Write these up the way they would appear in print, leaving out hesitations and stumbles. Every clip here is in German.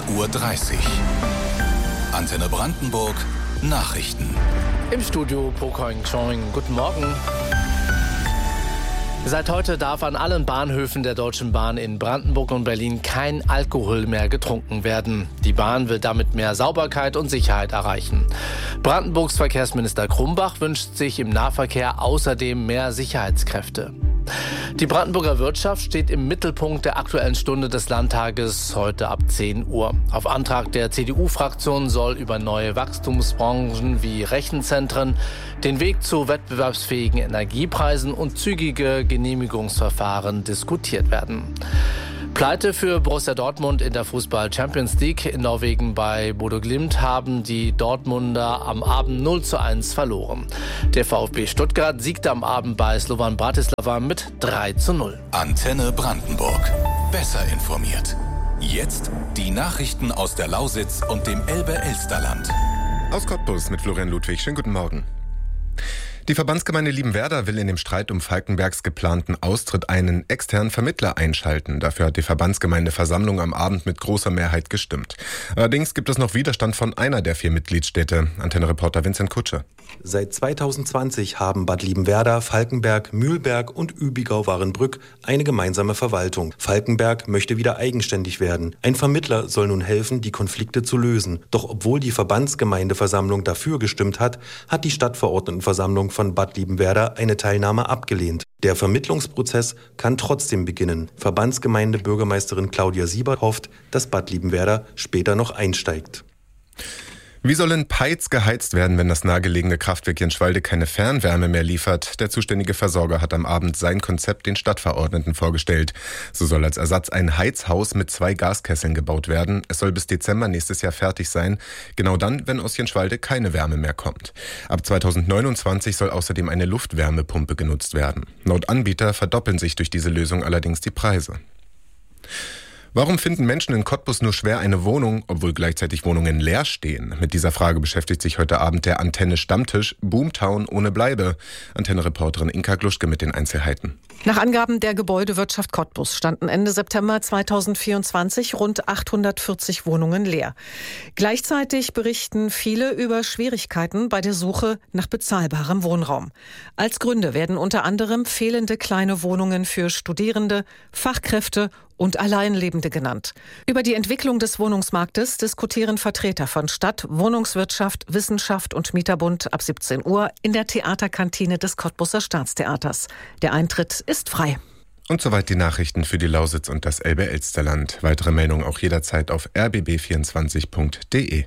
Uhr. Antenne Brandenburg Nachrichten. Im Studio Pokoing Chong. Guten Morgen. Seit heute darf an allen Bahnhöfen der Deutschen Bahn in Brandenburg und Berlin kein Alkohol mehr getrunken werden. Die Bahn will damit mehr Sauberkeit und Sicherheit erreichen. Brandenburgs Verkehrsminister Krumbach wünscht sich im Nahverkehr außerdem mehr Sicherheitskräfte. Die Brandenburger Wirtschaft steht im Mittelpunkt der Aktuellen Stunde des Landtages heute ab 10 Uhr. Auf Antrag der CDU-Fraktion soll über neue Wachstumsbranchen wie Rechenzentren, den Weg zu wettbewerbsfähigen Energiepreisen und zügige Genehmigungsverfahren diskutiert werden. Pleite für Borussia Dortmund in der Fußball-Champions League. In Norwegen bei Bodø Glimt haben die Dortmunder am Abend 0:1 verloren. Der VfB Stuttgart siegte am Abend bei Slovan Bratislava mit 3:0. Antenne Brandenburg. Besser informiert. Jetzt die Nachrichten aus der Lausitz und dem Elbe-Elsterland. Aus Cottbus mit Florian Ludwig. Schönen guten Morgen. Die Verbandsgemeinde Liebenwerda will in dem Streit um Falkenbergs geplanten Austritt einen externen Vermittler einschalten. Dafür hat die Verbandsgemeindeversammlung am Abend mit großer Mehrheit gestimmt. Allerdings gibt es noch Widerstand von einer der 4 Mitgliedsstädte. Antenne-Reporter Vincent Kutsche. Seit 2020 haben Bad Liebenwerda, Falkenberg, Mühlberg und Übigau-Warenbrück eine gemeinsame Verwaltung. Falkenberg möchte wieder eigenständig werden. Ein Vermittler soll nun helfen, die Konflikte zu lösen. Doch obwohl die Verbandsgemeindeversammlung dafür gestimmt hat, hat die Stadtverordnetenversammlung von Bad Liebenwerda eine Teilnahme abgelehnt. Der Vermittlungsprozess kann trotzdem beginnen. Verbandsgemeindebürgermeisterin Claudia Siebert hofft, dass Bad Liebenwerda später noch einsteigt. Wie soll in Peitz geheizt werden, wenn das nahegelegene Kraftwerk Jenschwalde keine Fernwärme mehr liefert? Der zuständige Versorger hat am Abend sein Konzept den Stadtverordneten vorgestellt. So soll als Ersatz ein Heizhaus mit 2 Gaskesseln gebaut werden. Es soll bis Dezember nächstes Jahr fertig sein. Genau dann, wenn aus Jenschwalde keine Wärme mehr kommt. Ab 2029 soll außerdem eine Luftwärmepumpe genutzt werden. Laut Anbieter verdoppeln sich durch diese Lösung allerdings die Preise. Warum finden Menschen in Cottbus nur schwer eine Wohnung, obwohl gleichzeitig Wohnungen leer stehen? Mit dieser Frage beschäftigt sich heute Abend der Antenne-Stammtisch Boomtown ohne Bleibe. Antenne-Reporterin Inka Gluschke mit den Einzelheiten. Nach Angaben der Gebäudewirtschaft Cottbus standen Ende September 2024 rund 840 Wohnungen leer. Gleichzeitig berichten viele über Schwierigkeiten bei der Suche nach bezahlbarem Wohnraum. Als Gründe werden unter anderem fehlende kleine Wohnungen für Studierende, Fachkräfte und Alleinlebende genannt. Über die Entwicklung des Wohnungsmarktes diskutieren Vertreter von Stadt, Wohnungswirtschaft, Wissenschaft und Mieterbund ab 17 Uhr in der Theaterkantine des Cottbuser Staatstheaters. Der Eintritt ist frei. Und soweit die Nachrichten für die Lausitz und das Elbe-Elsterland. Weitere Meldungen auch jederzeit auf rbb24.de.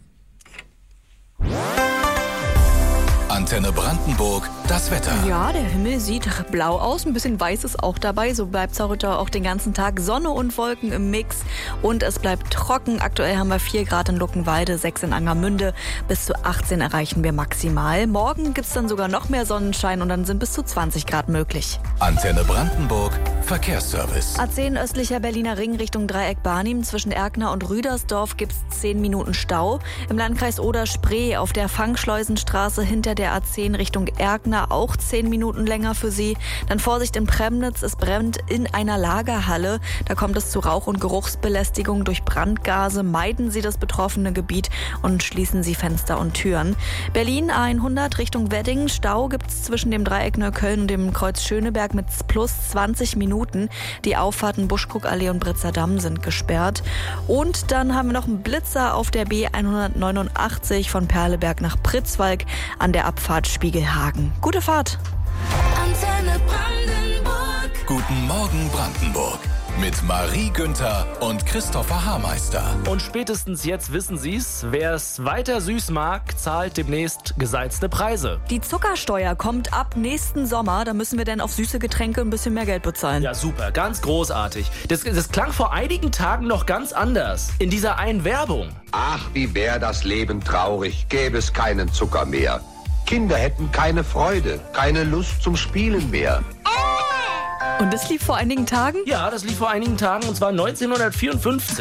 Antenne Brandenburg, das Wetter. Ja, der Himmel sieht blau aus, ein bisschen weiß ist auch dabei. So bleibt es heute auch den ganzen Tag. Sonne und Wolken im Mix und es bleibt trocken. Aktuell haben wir 4 Grad in Luckenwalde, 6 in Angermünde. Bis zu 18 erreichen wir maximal. Morgen gibt es dann sogar noch mehr Sonnenschein und dann sind bis zu 20 Grad möglich. Antenne Brandenburg, Verkehrsservice. A10 östlicher Berliner Ring Richtung Dreieck Barnim. Zwischen Erkner und Rüdersdorf gibt es 10 Minuten Stau. Im Landkreis Oder-Spree auf der Fangschleusenstraße hinter der A10 Richtung Erkner auch 10 Minuten länger für Sie. Dann Vorsicht in Premnitz, es brennt in einer Lagerhalle. Da kommt es zu Rauch- und Geruchsbelästigung durch Brandgase. Meiden Sie das betroffene Gebiet und schließen Sie Fenster und Türen. Berlin A100 Richtung Wedding. Stau gibt es zwischen dem Dreieck Neukölln und dem Kreuz Schöneberg mit plus 20 Minuten. Die Auffahrten Buschkuckallee und Britzer Damm sind gesperrt. Und dann haben wir noch einen Blitzer auf der B189 von Perleberg nach Pritzwalk an der Abfahrt Spiegelhagen. Gute Fahrt. Antenne Brandenburg. Guten Morgen Brandenburg. Mit Marie Günther und Christopher Haarmeister. Und spätestens jetzt wissen Sie's, wer es weiter süß mag, zahlt demnächst gesalzte Preise. Die Zuckersteuer kommt ab nächsten Sommer. Da müssen wir dann auf süße Getränke ein bisschen mehr Geld bezahlen. Ja, super, ganz großartig. Das klang vor einigen Tagen noch ganz anders. In dieser einen Werbung. Ach, wie wär das Leben traurig, gäbe es keinen Zucker mehr. Kinder hätten keine Freude, keine Lust zum Spielen mehr. Und das lief vor einigen Tagen? Ja, das lief vor einigen Tagen und zwar 1954.